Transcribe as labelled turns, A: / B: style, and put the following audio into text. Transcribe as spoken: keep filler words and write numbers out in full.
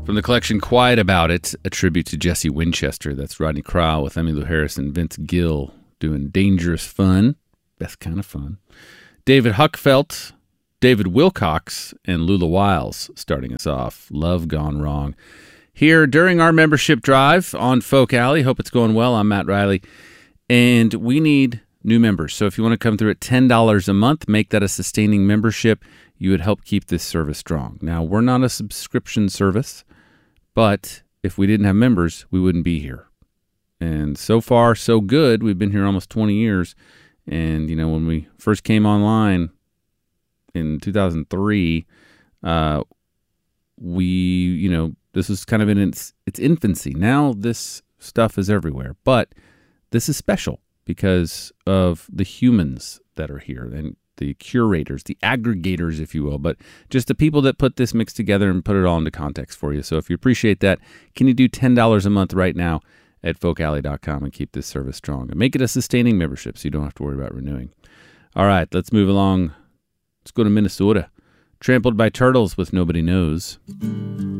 A: From the collection Quiet About It, a tribute to Jesse Winchester. That's Rodney Crowell with Emmylou Harris and Vince Gill doing Dangerous Fun. Best kind of fun. David Huckfelt, David Wilcox, and Lula Wiles starting us off. Love Gone Wrong. Here during our membership drive on Folk Alley. Hope it's going well. I'm Matt Riley. And we need new members. So if you want to come through at ten dollars a month, make that a sustaining membership. You would help keep this service strong. Now, we're not a subscription service. But if we didn't have members, we wouldn't be here. And so far, so good. We've been here almost twenty years. And, you know, when we first came online in two thousand three, uh, we, you know, this was kind of in its, its infancy. Now this stuff is everywhere. But this is special because of the humans that are here and the curators, the aggregators, if you will, but just the people that put this mix together and put it all into context for you. So if you appreciate that, can you do ten dollars a month right now at folk alley dot com and keep this service strong and make it a sustaining membership so you don't have to worry about renewing. All right, let's move along. Let's go to Minnesota. Trampled by Turtles with Nobody Knows.